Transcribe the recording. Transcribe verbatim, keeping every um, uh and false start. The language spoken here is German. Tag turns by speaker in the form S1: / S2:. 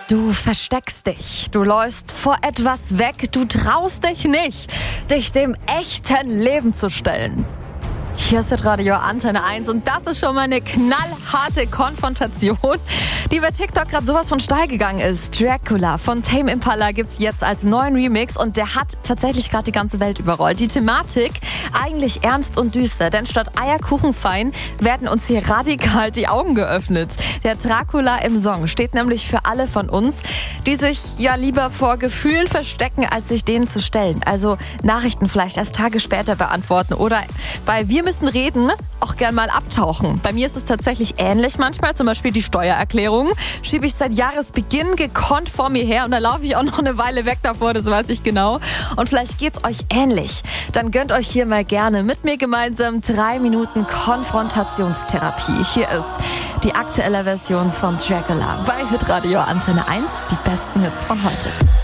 S1: Du versteckst dich, du läufst vor etwas weg, du traust dich nicht, dich dem echten Leben zu stellen. Hier ist Radio Antenne eins und das ist schon mal eine knallharte Konfrontation, die bei TikTok gerade sowas von steil gegangen ist. Dracula von Tame Impala gibt's jetzt als neuen Remix und der hat tatsächlich gerade die ganze Welt überrollt. Die Thematik eigentlich ernst und düster, denn statt Eierkuchenfein werden uns hier radikal die Augen geöffnet. Der Dracula im Song steht nämlich für alle von uns, die sich ja lieber vor Gefühlen verstecken, als sich denen zu stellen. Also Nachrichten vielleicht erst Tage später beantworten oder bei Wir müssen reden auch gern mal abtauchen. Bei mir ist es tatsächlich ähnlich manchmal, zum Beispiel die Steuererklärung. Schiebe ich seit Jahresbeginn gekonnt vor mir her und da laufe ich auch noch eine Weile weg davor, das weiß ich genau. Und vielleicht geht's euch ähnlich. Dann gönnt euch hier mal gerne mit mir gemeinsam drei Minuten Konfrontationstherapie. Hier ist die aktuelle Version von Dracula bei Hitradio Antenne eins, die besten Hits von heute.